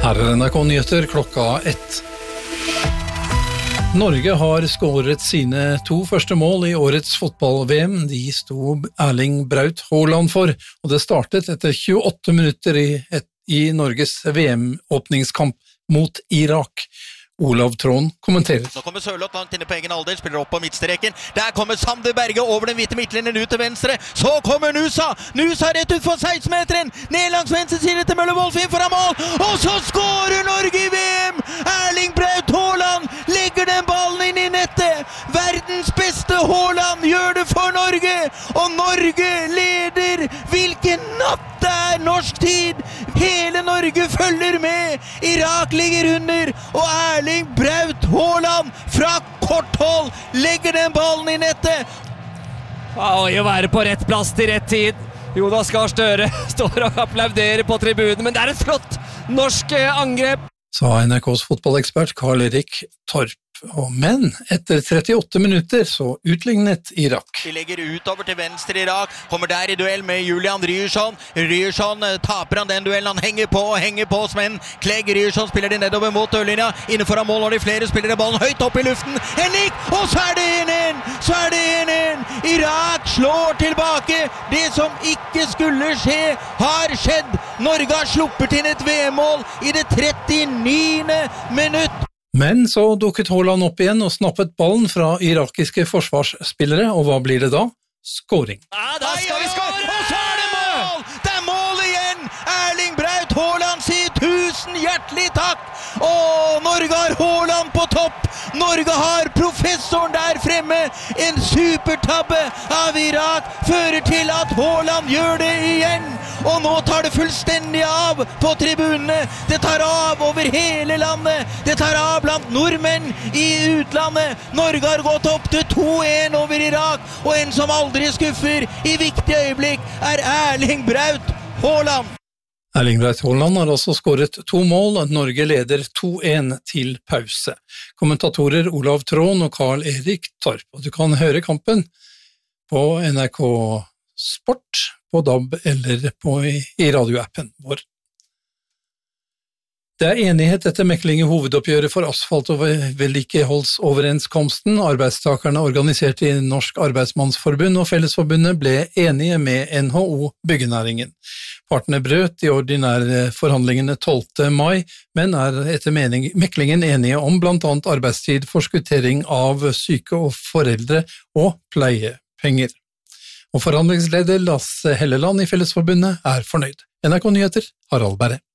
Her NRK Nyheter klokka 1. Norge har skåret sine 2 første mål i årets fotball-VM. De sto Erling Braut Haaland for, og det startet etter 28 minutter i Norges VM-åpningskamp mot Irak. Olav Trån kommenterer. Nå kommer Sørloth langt inne på egen alder, spiller opp på midtstreken. Der kommer Sander Berge over den hvite midtlinjen ut til venstre. Så kommer Nusa! Nusa rett ut for 16-meteren! Ned langs venstre side til Møller Wolf inn foran mål! Og så skårer Norge i VM! Erling Braut Haaland legger den ballen inn i nettet! Verdens beste Haaland gjør det for Norge! Og Norge leder! Hvilken natt det er norsk tid! Hele Norge følger med! Irak ligger under, og Erling Braut Haaland fra kort hold legger den ballen i nettet. Å være på rett plass til rett tid. Jonas Gahr Støre står og applauderer på tribunen, men det er et flott norsk angrep. Sa NRKs fotballekspert Karl-Erik Torp. Men etter 38 minutter så utlignet Irak. De legger utover til venstre Irak, kommer der i duell med Julian Ryerson. Ryerson taper han den duellen, han henger på Sven Klegg. Ryerson spiller de nedover mot dørlinja, innenfor av mål har de flere spillere, ballen høyt opp i luften. Henrik, og så er det 1-1! Irak slår tilbake. Det som ikke skulle skje, har skjedd. Norge har sluppet inn et VM-mål i det 39. minutt. Men så dukket Haaland opp igjen og snappet ballen fra irakiske forsvarsspillere, og hva blir det da? Skåring. Ja, da skal vi skåre! Og så er det mål! Det er mål igjen! Erling Braut Haaland sier 1000 hjertelig takk! Og Norge har Haaland på topp! Norge har professoren der fremme! En supertabbe av Irak fører til at Haaland gjør det igjen! Og nå tar det fullstendig av på tribunene. Det tar av over hele landet. Det tar av blant nordmenn i utlandet. Norge har gått opp til 2-1 over Irak. Og en som aldri skuffer i viktige øyeblikk er Erling Braut Haaland. Erling Braut Haaland har også skåret 2 mål. Norge leder 2-1 til pause. Kommentatorer Olav Trån og Karl-Erik Torp. Og du kan høre kampen på NRK Sport, på DAB eller i radioappen vår. Det er enighet etter mekling i hovedoppgjøret for asfalt- og vedlikeholdsoverenskomsten. Arbeidstakerne organisert i Norsk Arbeidsmannsforbund og Fellesforbundet ble enige med NHO Byggenæringen. Partene brøt de ordinære forhandlingene 12. mai, men er etter meklingen enige om blant annet arbeidstid, forskuttering av syke og foreldre og pleiepenger. Og forhandlingsleder Lasse Helleland i Fellesforbundet er fornøyd. NRK Nyheter, Harald Berre.